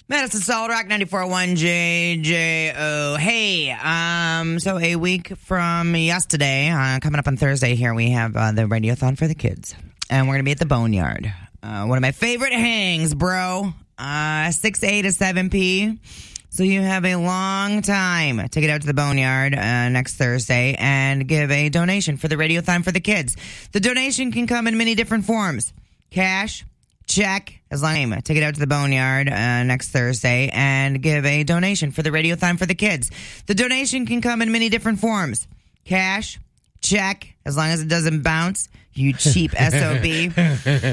Medicine Solid Rock 94.1 JJO. Hey, so a week from yesterday, coming up on Thursday here, we have the Radiothon for the kids. And we're going to be at the Boneyard. One of my favorite hangs, bro. 6A to 7P. So you have a long time to get out to the Boneyard next Thursday and give a donation for the Radiothon for the kids. The donation can come in many different forms. Cash, check, as long as to get out to the Boneyard next Thursday and give a donation for the Radiothon for the kids. The donation can come in many different forms. Cash, check, as long as it doesn't bounce, you cheap SOB.